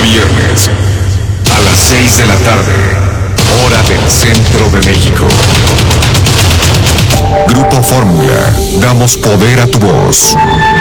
viernes, a las 6 de la tarde, hora del centro de México. Grupo Fórmula, damos poder a tu voz.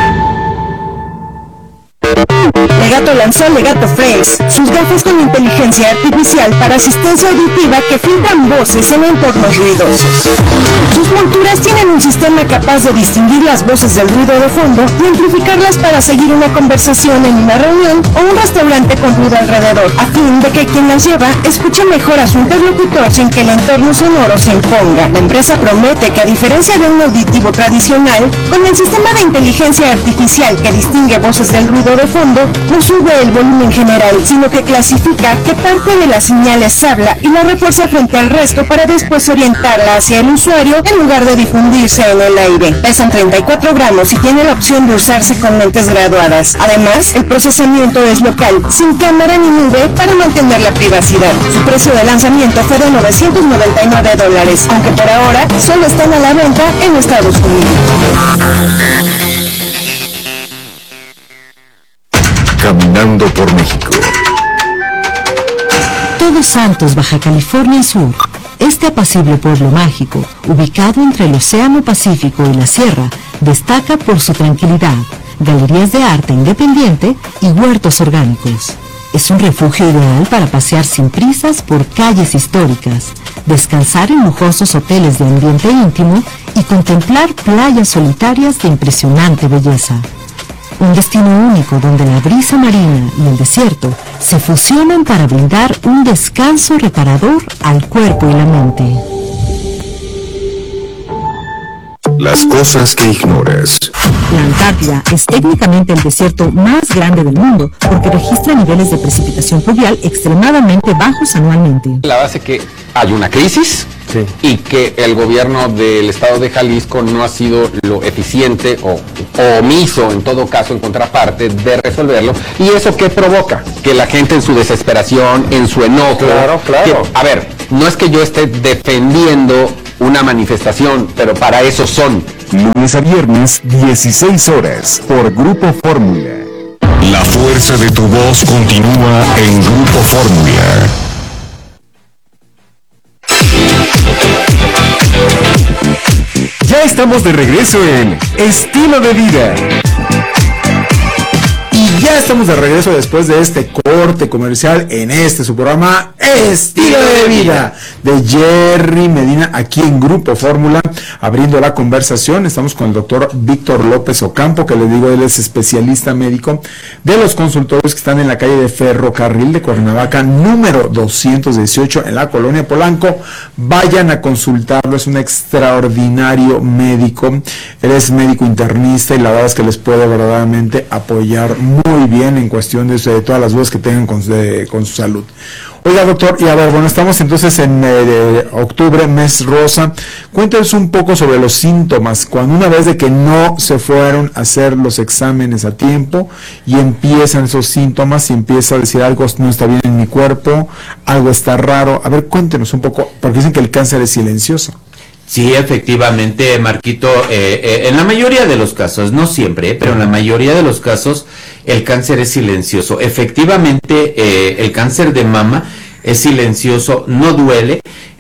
Legato lanzó Legato Fresh, sus gafas con inteligencia artificial para asistencia auditiva que filtran voces en entornos ruidosos. Sus monturas tienen un sistema capaz de distinguir las voces del ruido de fondo y amplificarlas para seguir una conversación en una reunión o un restaurante con ruido alrededor, a fin de que quien las lleva escuche mejor a su interlocutor sin que el entorno sonoro se imponga. La empresa promete que, a diferencia de un auditivo tradicional, con el sistema de inteligencia artificial que distingue voces del ruido de fondo, no sube el volumen general, sino que clasifica qué parte de las señales habla y la refuerza frente al resto para después orientarla hacia el usuario en lugar de difundirse en el aire. Pesan 34 gramos y tiene la opción de usarse con lentes graduadas. Además, el procesamiento es local, sin cámara ni nube, para mantener la privacidad. Su precio de lanzamiento fue de $999, aunque por ahora solo están a la venta en Estados Unidos. Caminando por México. Todos Santos, Baja California Sur. Este apacible pueblo mágico, ubicado entre el Océano Pacífico y la Sierra, destaca por su tranquilidad, galerías de arte independiente y huertos orgánicos. Es un refugio ideal para pasear sin prisas por calles históricas, descansar en lujosos hoteles de ambiente íntimo y contemplar playas solitarias de impresionante belleza. Un destino único donde la brisa marina y el desierto se fusionan para brindar un descanso reparador al cuerpo y la mente. Las cosas que ignoras. La Antártida es técnicamente el desierto más grande del mundo porque registra niveles de precipitación pluvial extremadamente bajos anualmente. La base que hay una crisis, sí, y que el gobierno del estado de Jalisco no ha sido lo eficiente o omiso, en todo caso, en contraparte, de resolverlo. ¿Y eso qué provoca? Que la gente en su desesperación, en su enojo... Claro. Que, a ver, no es que yo esté defendiendo una manifestación, pero para eso son. Lunes a viernes, 16 horas, por Grupo Fórmula. La fuerza de tu voz continúa en Grupo Fórmula. Ya estamos de regreso en Estilo de Vida. Y ya estamos de regreso después de este corte comercial en su programa Estilo de Vida de Jerry Medina, aquí en Grupo Fórmula, abriendo la conversación. Estamos con el doctor Víctor López Ocampo, que le digo, él es especialista médico de los consultorios que están en la calle de Ferrocarril de Cuernavaca, número 218, en la colonia Polanco. Vayan a consultarlo, es un extraordinario médico. Él es médico internista y la verdad es que les puede verdaderamente apoyar muy bien en cuestión de todas las dudas que tengan con su salud. Oiga, doctor, y a ver, bueno, estamos entonces en octubre, mes rosa. Cuéntenos un poco sobre los síntomas, cuando una vez de que no se fueron a hacer los exámenes a tiempo y empiezan esos síntomas y empieza a decir algo no está bien en mi cuerpo, algo está raro. A ver, cuéntenos un poco, porque dicen que el cáncer es silencioso. Sí, efectivamente, Marquito, en la mayoría de los casos, no siempre, pero en la mayoría de los casos, el cáncer es silencioso. Efectivamente, el cáncer de mama es silencioso, no duele,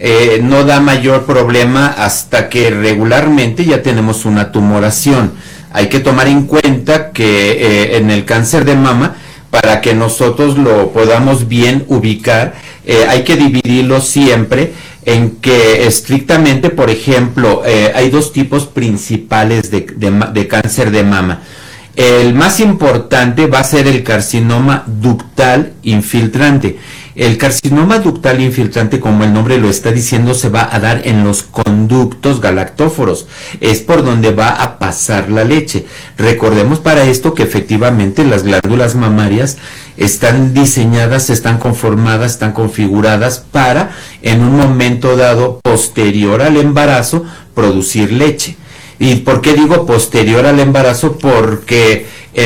no da mayor problema hasta que regularmente ya tenemos una tumoración. Hay que tomar en cuenta que en el cáncer de mama, para que nosotros lo podamos bien ubicar, hay que dividirlo siempre en que estrictamente, por ejemplo, hay dos tipos principales de cáncer de mama. El más importante va a ser el carcinoma ductal infiltrante. El carcinoma ductal infiltrante, como el nombre lo está diciendo, se va a dar en los conductos galactóforos. Es por donde va a pasar la leche. Recordemos para esto que efectivamente las glándulas mamarias están diseñadas, están conformadas, están configuradas para, en un momento dado, posterior al embarazo, producir leche. ¿Y por qué digo posterior al embarazo? Porque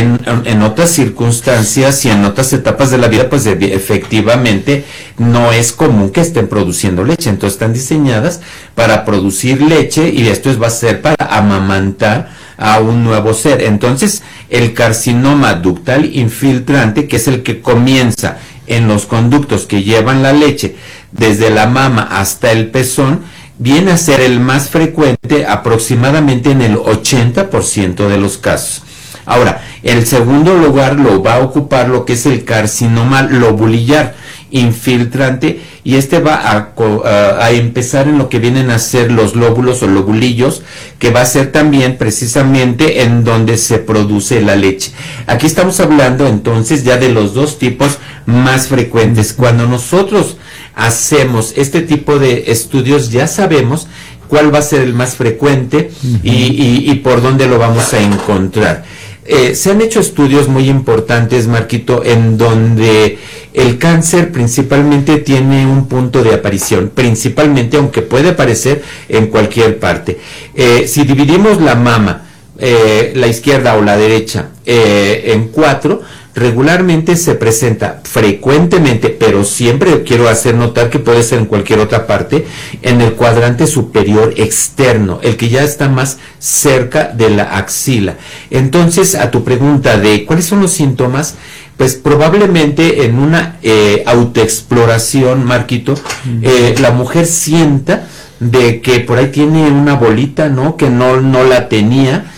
en otras circunstancias y en otras etapas de la vida, pues efectivamente no es común que estén produciendo leche. Entonces están diseñadas para producir leche y esto va a ser para amamantar a un nuevo ser. Entonces, el carcinoma ductal infiltrante, que es el que comienza en los conductos que llevan la leche desde la mama hasta el pezón, viene a ser el más frecuente aproximadamente en el 80% de los casos. Ahora, el segundo lugar lo va a ocupar lo que es el carcinoma lobulillar infiltrante, y este va a empezar en lo que vienen a ser los lóbulos o lobulillos, que va a ser también precisamente en donde se produce la leche. Aquí estamos hablando entonces ya de los dos tipos más frecuentes. Cuando nosotros hacemos este tipo de estudios, ya sabemos cuál va a ser el más frecuente y por dónde lo vamos a encontrar. Se han hecho estudios muy importantes, Marquito, en donde el cáncer principalmente tiene un punto de aparición, principalmente, aunque puede aparecer en cualquier parte. Si dividimos la mama, la izquierda o la derecha, en 4, regularmente se presenta frecuentemente, pero siempre quiero hacer notar que puede ser en cualquier otra parte, en el cuadrante superior externo, el que ya está más cerca de la axila. Entonces, a tu pregunta de cuáles son los síntomas, pues probablemente en una autoexploración, Marquito, la mujer sienta de que por ahí tiene una bolita, ¿no? Que no la tenía,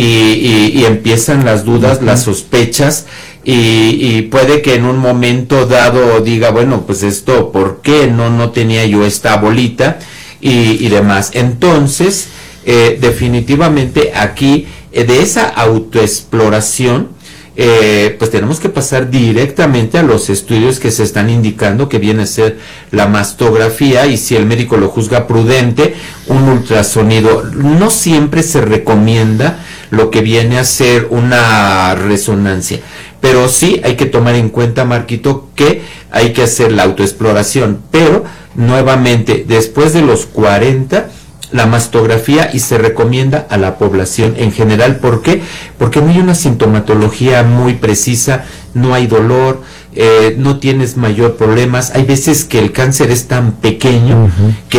y empiezan las dudas, las sospechas, y puede que en un momento dado diga, bueno, pues esto, ¿por qué no tenía yo esta bolita? Y demás. Entonces, definitivamente aquí, de esa autoexploración, pues tenemos que pasar directamente a los estudios que se están indicando, que viene a ser la mastografía, y si el médico lo juzga prudente, un ultrasonido. No siempre se recomienda lo que viene a ser una resonancia, pero sí hay que tomar en cuenta, Marquito, que hay que hacer la autoexploración, pero nuevamente después de los 40, la mastografía, y se recomienda a la población en general. ¿Por qué? Porque no hay una sintomatología muy precisa, no hay dolor, no tienes mayor problemas. Hay veces que el cáncer es tan pequeño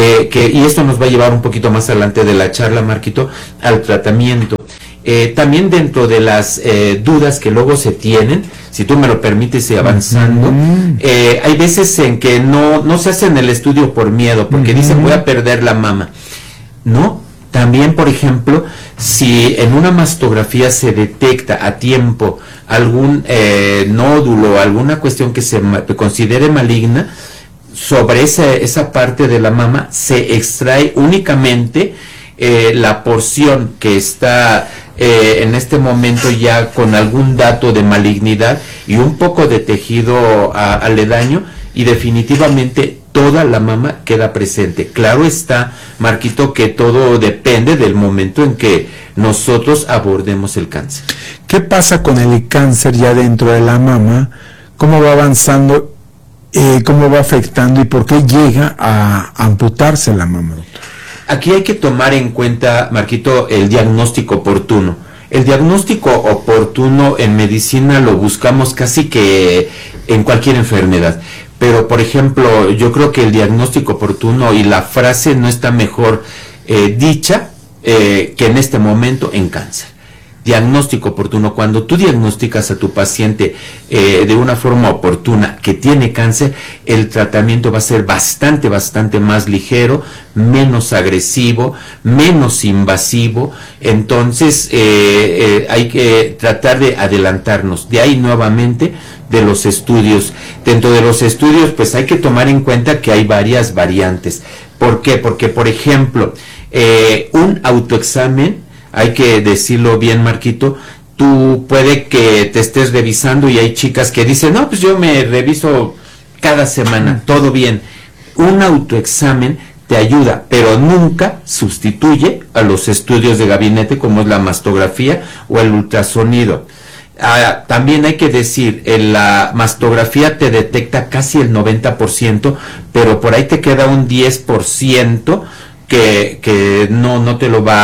y esto nos va a llevar un poquito más adelante de la charla, Marquito, al tratamiento. También dentro de las dudas que luego se tienen, si tú me lo permites ir avanzando, hay veces en que no se hacen el estudio por miedo, porque dicen voy a perder la mama. No, también, por ejemplo, si en una mastografía se detecta a tiempo algún nódulo, alguna cuestión que se considere maligna, sobre esa parte de la mama se extrae únicamente la porción que está en este momento ya con algún dato de malignidad y un poco de tejido aledaño, y definitivamente toda la mama queda presente. Claro está, Marquito, que todo depende del momento en que nosotros abordemos el cáncer. ¿Qué pasa con el cáncer ya dentro de la mama? ¿Cómo va avanzando? ¿Cómo va afectando? ¿Y por qué llega a amputarse la mama, doctor? Aquí hay que tomar en cuenta, Marquito, el diagnóstico oportuno. El diagnóstico oportuno en medicina lo buscamos casi que en cualquier enfermedad. Pero, por ejemplo, yo creo que el diagnóstico oportuno y la frase no está mejor dicha que en este momento en cáncer. Diagnóstico oportuno. Cuando tú diagnosticas a tu paciente de una forma oportuna que tiene cáncer, el tratamiento va a ser bastante más ligero, menos agresivo, menos invasivo. Entonces hay que tratar de adelantarnos. De ahí nuevamente de los estudios. Dentro de los estudios, pues hay que tomar en cuenta que hay varias variantes. ¿Por qué? Porque, por ejemplo, un autoexamen, hay que decirlo bien, Marquito, tú puede que te estés revisando y hay chicas que dicen, no, pues yo me reviso cada semana, todo bien. Un autoexamen te ayuda, pero nunca sustituye a los estudios de gabinete como es la mastografía o el ultrasonido. También hay que decir, la mastografía te detecta casi el 90%, pero por ahí te queda un 10% que no te lo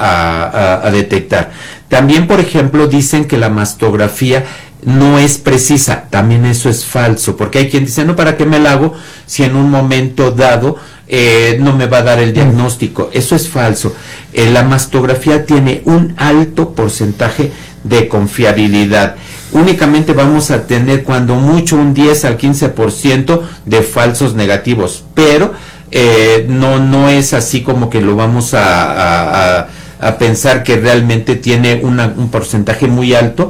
va a detectar. También, por ejemplo, dicen que la mastografía no es precisa. También eso es falso, porque hay quien dice, no, ¿para qué me la hago si en un momento dado no me va a dar el diagnóstico? Eso es falso. La mastografía tiene un alto porcentaje de confiabilidad. Únicamente vamos a tener cuando mucho un 10 al 15% de falsos negativos, pero no es así como que lo vamos a pensar que realmente tiene un porcentaje muy alto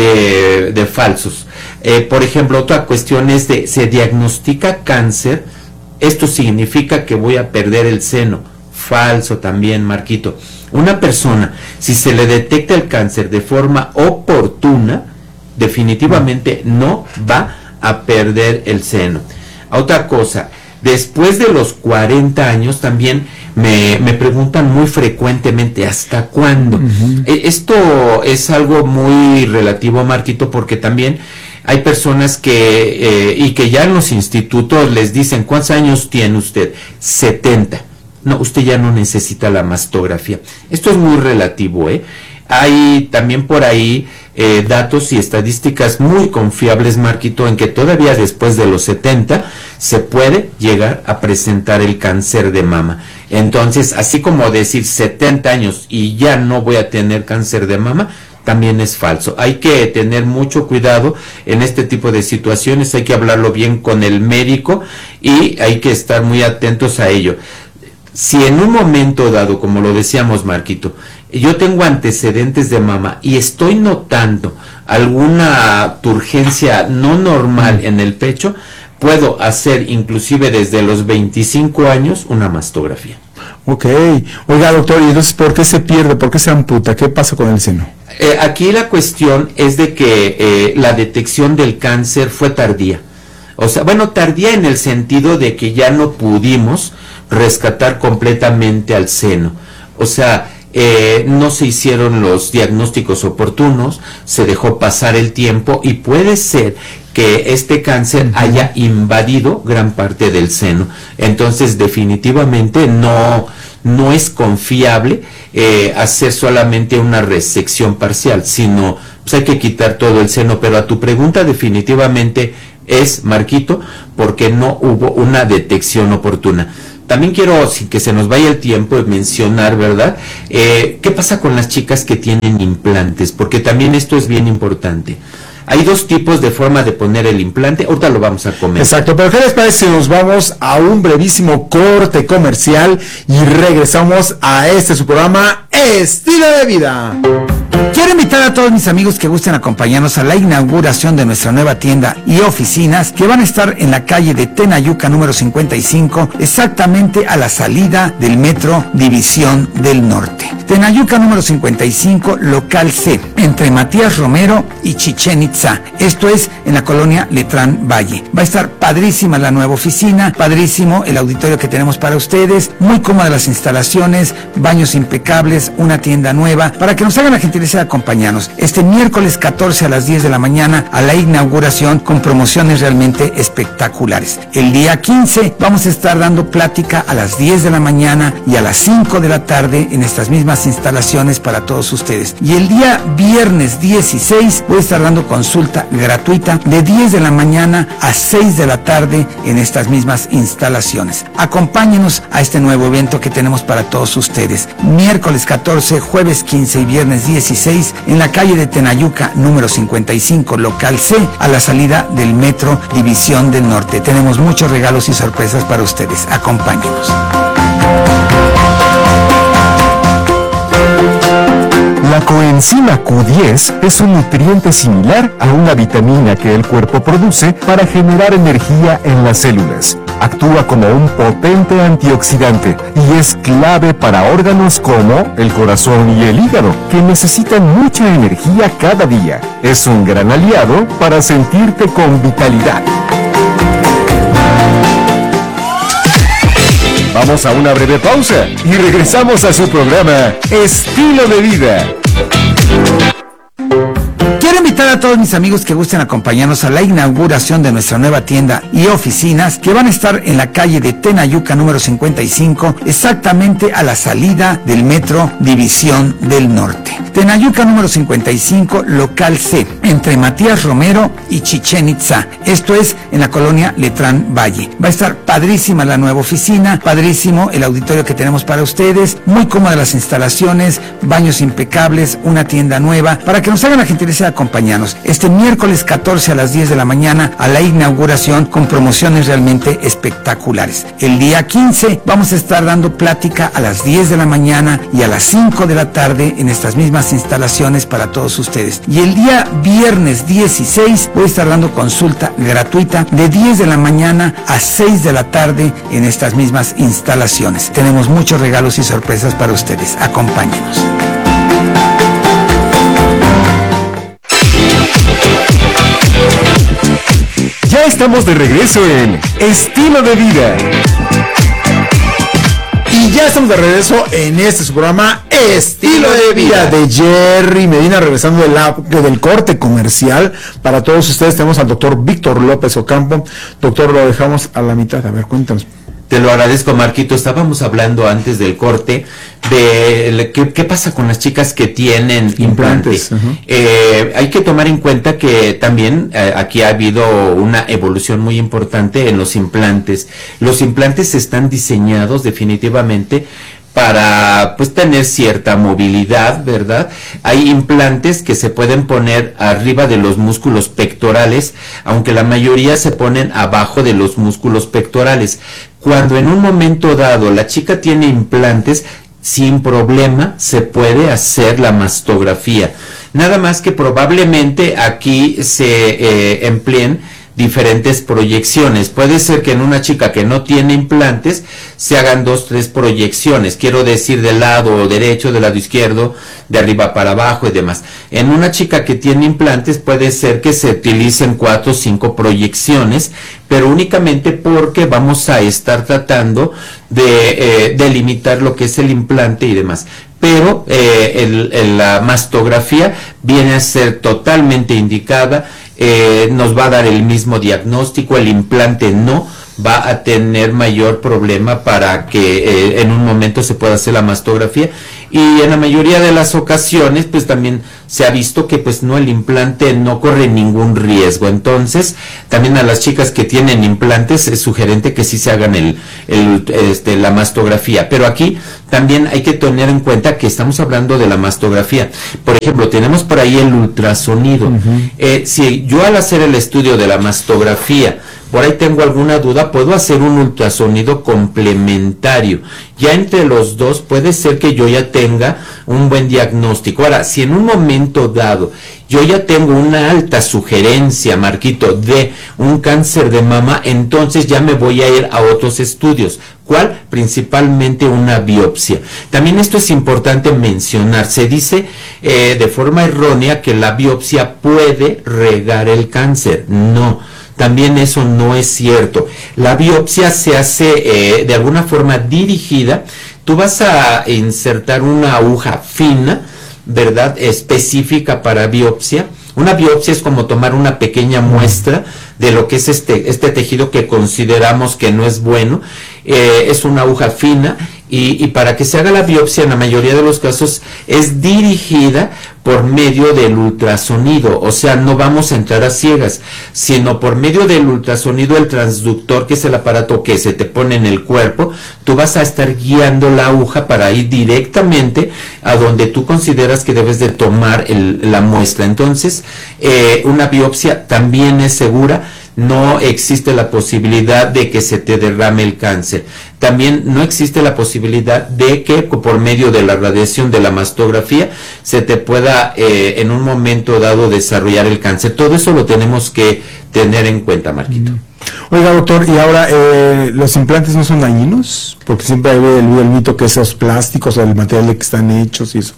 de falsos. Por ejemplo, otra cuestión es se diagnostica cáncer, esto significa que voy a perder el seno. Falso también, Marquito. Una persona, si se le detecta el cáncer de forma oportuna, definitivamente no va a perder el seno. Otra cosa, después de los 40 años también me preguntan muy frecuentemente ¿hasta cuándo? Esto es algo muy relativo, Marquito, porque también hay personas y que ya en los institutos les dicen ¿cuántos años tiene usted? 70. No, usted ya no necesita la mastografía. Esto es muy relativo, Hay también por ahí datos y estadísticas muy confiables, Marquito, en que todavía después de los 70 se puede llegar a presentar el cáncer de mama. Entonces, así como decir 70 años y ya no voy a tener cáncer de mama, también es falso. Hay que tener mucho cuidado en este tipo de situaciones, hay que hablarlo bien con el médico y hay que estar muy atentos a ello. Si en un momento dado, como lo decíamos, Marquito, yo tengo antecedentes de mama y estoy notando alguna turgencia no normal en el pecho, puedo hacer inclusive desde los 25 años una mastografía. Ok. Oiga, doctor, ¿y entonces por qué se pierde? ¿Por qué se amputa? ¿Qué pasa con el seno? Aquí la cuestión es de que la detección del cáncer fue tardía. O sea, bueno, tardía en el sentido de que ya no pudimos rescatar completamente al seno. O sea, no se hicieron los diagnósticos oportunos, se dejó pasar el tiempo y puede ser que este cáncer haya invadido gran parte del seno. Entonces, definitivamente no es confiable hacer solamente una resección parcial, sino pues hay que quitar todo el seno. Pero a tu pregunta, definitivamente es, Marquito, porque no hubo una detección oportuna. También quiero, sin que se nos vaya el tiempo, mencionar, ¿verdad? ¿Qué pasa con las chicas que tienen implantes? Porque también esto es bien importante. Hay dos tipos de forma de poner el implante, ahorita lo vamos a comentar. Exacto, pero ¿qué les parece si nos vamos a un brevísimo corte comercial y regresamos a su programa Estilo de Vida? Quiero invitar a todos mis amigos que gusten acompañarnos a la inauguración de nuestra nueva tienda y oficinas que van a estar en la calle de Tenayuca número 55, exactamente a la salida del metro División del Norte. Tenayuca número 55, local C, entre Matías Romero y Chichén Itzá. Esto es en la colonia Letrán Valle. Va a estar padrísima la nueva oficina, padrísimo el auditorio que tenemos para ustedes, muy cómodas las instalaciones, baños impecables, una tienda nueva, para que nos hagan la gentileza de acompañarnos este miércoles 14 a las 10 de la mañana a la inauguración con promociones realmente espectaculares. El día 15 vamos a estar dando plática a las 10 de la mañana y a las 5 de la tarde en estas mismas instalaciones para todos ustedes. Y el día viernes 16 voy a estar dando consulta gratuita de 10 de la mañana a 6 de la tarde en estas mismas instalaciones. Acompáñenos a este nuevo evento que tenemos para todos ustedes. Miércoles 14, jueves 15 y viernes 16 en la calle de Tenayuca número 55, local C, a la salida del metro División del Norte. Tenemos muchos regalos y sorpresas para ustedes. Acompáñenos. La coenzima Q10 es un nutriente similar a una vitamina que el cuerpo produce para generar energía en las células. Actúa como un potente antioxidante y es clave para órganos como el corazón y el hígado, que necesitan mucha energía cada día. Es un gran aliado para sentirte con vitalidad. Vamos a una breve pausa y regresamos a su programa Estilo de Vida. Quiero invitar invitar a todos mis amigos que gusten acompañarnos a la inauguración de nuestra nueva tienda y oficinas que van a estar en la calle de Tenayuca número 55, exactamente a la salida del metro División del Norte. Tenayuca número 55, local C, entre Matías Romero y Chichén Itzá. Esto es en la colonia Letrán Valle. Va a estar padrísima la nueva oficina, padrísimo el auditorio que tenemos para ustedes, muy cómodas las instalaciones, baños impecables, una tienda nueva, para que nos hagan la gentileza de acompañarnos este miércoles 14 a las 10 de la mañana a la inauguración con promociones realmente espectaculares. El día 15 vamos a estar dando plática a las 10 de la mañana y a las 5 de la tarde en estas mismas instalaciones para todos ustedes. Y el día viernes 16 voy a estar dando consulta gratuita de 10 de la mañana a 6 de la tarde en estas mismas instalaciones. Tenemos muchos regalos y sorpresas para ustedes. Acompáñenos. Ya estamos de regreso en Estilo de Vida. Y ya estamos de regreso en este su programa Estilo de Vida de Jerry Medina, regresando del corte comercial. Para todos ustedes tenemos al doctor Víctor López Ocampo. Doctor, lo dejamos a la mitad. A ver, cuéntanos. Te lo agradezco, Marquito. Estábamos hablando antes del corte de qué pasa con las chicas que tienen implantes. Hay que tomar en cuenta que también aquí ha habido una evolución muy importante en los implantes. Los implantes están diseñados definitivamente para pues tener cierta movilidad, ¿verdad? Hay implantes que se pueden poner arriba de los músculos pectorales, aunque la mayoría se ponen abajo de los músculos pectorales. Cuando en un momento dado la chica tiene implantes, sin problema se puede hacer la mastografía. Nada más que probablemente aquí se empleen diferentes proyecciones. Puede ser que en una chica que no tiene implantes se hagan 2, 3 proyecciones, quiero decir del lado derecho, del lado izquierdo, de arriba para abajo y demás. En una chica que tiene implantes puede ser que se utilicen 4 o 5 proyecciones, pero únicamente porque vamos a estar tratando de delimitar lo que es el implante y demás. Pero la mastografía viene a ser totalmente indicada. Nos va a dar el mismo diagnóstico, el implante no va a tener mayor problema para que en un momento se pueda hacer la mastografía, y en la mayoría de las ocasiones pues también se ha visto que pues no, el implante no corre ningún riesgo. Entonces también a las chicas que tienen implantes es sugerente que sí se hagan la mastografía, pero aquí también hay que tener en cuenta que estamos hablando de la mastografía. Por ejemplo, tenemos por ahí el ultrasonido. Si yo al hacer el estudio de la mastografía por ahí tengo alguna duda, puedo hacer un ultrasonido complementario. Ya entre los dos puede ser que yo ya tenga un buen diagnóstico. Ahora, si en un momento dado yo ya tengo una alta sugerencia, Marquito, de un cáncer de mama, entonces ya me voy a ir a otros estudios. ¿Cuál? Principalmente una biopsia. También esto es importante mencionar. Se dice de forma errónea que la biopsia puede regar el cáncer. No. También eso no es cierto. La biopsia se hace de alguna forma dirigida. Tú vas a insertar una aguja fina, ¿verdad? Específica para biopsia. Una biopsia es como tomar una pequeña muestra de lo que es este tejido que consideramos que no es bueno. Es una aguja fina y para que se haga la biopsia en la mayoría de los casos es dirigida por medio del ultrasonido. O sea, no vamos a entrar a ciegas, sino por medio del ultrasonido, el transductor, que es el aparato que se te pone en el cuerpo, tú vas a estar guiando la aguja para ir directamente a donde tú consideras que debes de tomar la muestra. Entonces, una biopsia también es segura. No existe la posibilidad de que se te derrame el cáncer. También no existe la posibilidad de que por medio de la radiación de la mastografía se te pueda en un momento dado desarrollar el cáncer. Todo eso lo tenemos que tener en cuenta, Marquito. Oiga, doctor, y ahora, ¿los implantes no son dañinos? Porque siempre hay el mito que esos plásticos o el material de que están hechos y eso.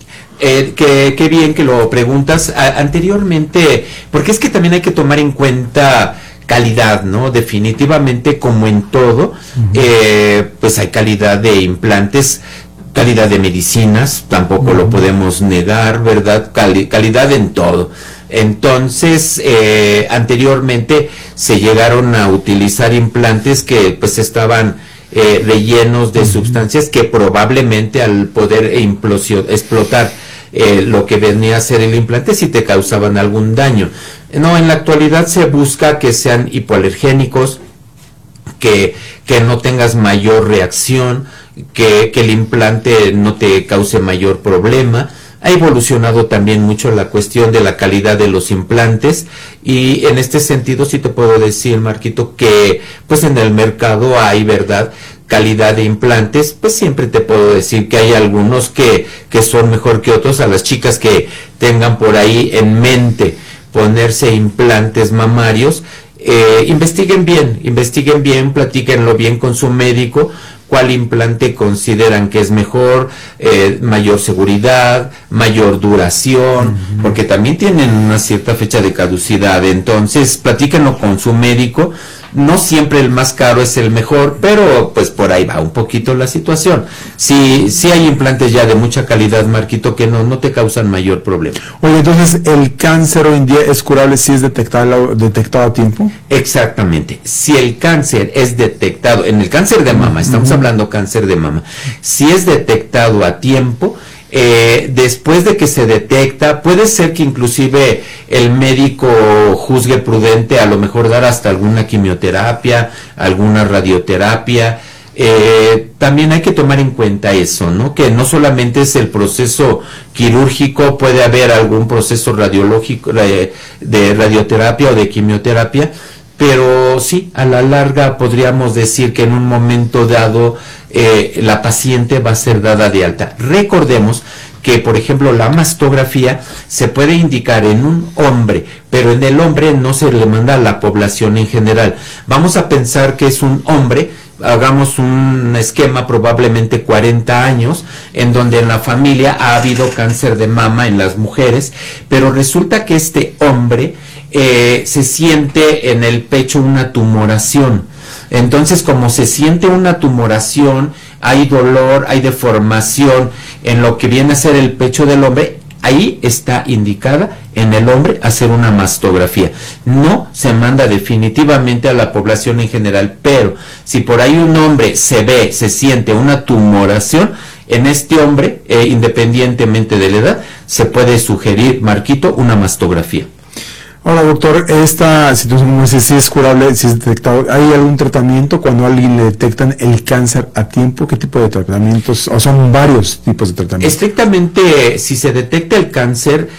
Qué bien que lo preguntas. Anteriormente, porque es que también hay que tomar en cuenta calidad, ¿no? Definitivamente, como en todo, pues hay calidad de implantes, calidad de medicinas, tampoco lo podemos negar, ¿verdad? Calidad en todo. Entonces, anteriormente se llegaron a utilizar implantes que pues estaban rellenos de sustancias que probablemente al poder explotar lo que venía a ser el implante sí te causaban algún daño. No, en la actualidad se busca que sean hipoalergénicos, que no tengas mayor reacción, que el implante no te cause mayor problema. Ha evolucionado también mucho la cuestión de la calidad de los implantes y en este sentido sí te puedo decir, Marquito, que pues en el mercado hay, ¿verdad?, calidad de implantes. Pues siempre te puedo decir que hay algunos que son mejor que otros. A las chicas que tengan por ahí en mente ponerse implantes mamarios, investiguen bien, platíquenlo bien con su médico, cuál implante consideran que es mejor, mayor seguridad, mayor duración, porque también tienen una cierta fecha de caducidad. Entonces platíquenlo con su médico. No siempre el más caro es el mejor, pero pues por ahí va un poquito la situación. Sí hay implantes ya de mucha calidad, Marquito, que no te causan mayor problema. Oye, entonces, ¿el cáncer hoy en día es curable si es detectado a tiempo? Exactamente. Si el cáncer es detectado, en el cáncer de mama, estamos hablando cáncer de mama, si es detectado a tiempo, después de que se detecta, puede ser que inclusive el médico juzgue prudente a lo mejor dar hasta alguna quimioterapia, alguna radioterapia. También hay que tomar en cuenta eso, ¿no? Que no solamente es el proceso quirúrgico, puede haber algún proceso radiológico, de radioterapia o de quimioterapia, pero sí, a la larga podríamos decir que en un momento dado la paciente va a ser dada de alta. Recordemos que, por ejemplo, la mastografía se puede indicar en un hombre, pero en el hombre no se le manda a la población en general. Vamos a pensar que es un hombre, hagamos un esquema probablemente 40 años, en donde en la familia ha habido cáncer de mama en las mujeres, pero resulta que este hombre se siente en el pecho una tumoración. Entonces, como se siente una tumoración, hay dolor, hay deformación en lo que viene a ser el pecho del hombre, ahí está indicada en el hombre hacer una mastografía. No se manda definitivamente a la población en general, pero si por ahí un hombre se siente una tumoración, en este hombre, independientemente de la edad, se puede sugerir, Marquito, una mastografía. Ahora, doctor, esta situación, como dice, si es curable, si es detectado, ¿hay algún tratamiento cuando a alguien le detectan el cáncer a tiempo? ¿Qué tipo de tratamientos? ¿O son varios tipos de tratamientos? Estrictamente, si se detecta el cáncer,